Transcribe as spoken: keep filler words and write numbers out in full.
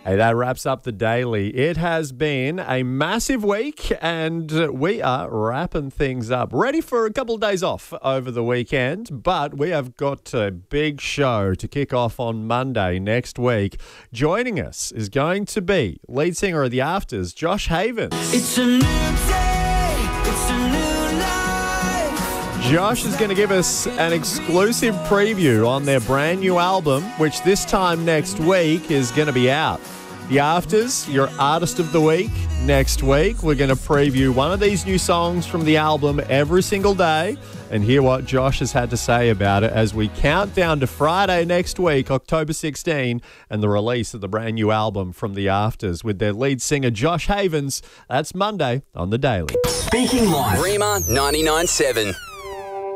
Hey, that wraps up the daily. It has been a massive week and we are wrapping things up. Ready for a couple of days off over the weekend, but we have got a big show to kick off on Monday next week. Joining us is going to be lead singer of The Afters, Josh Havens. It's a new day, it's a new life. Josh is going to give us an exclusive preview on their brand new album, which this time next week is going to be out. The Afters, your Artist of the Week. Next week, we're going to preview one of these new songs from the album every single day and hear what Josh has had to say about it as we count down to Friday next week, October sixteenth, and the release of the brand new album from The Afters with their lead singer, Josh Havens. That's Monday on The Daily. Speaking Live. Rima ninety-nine point seven.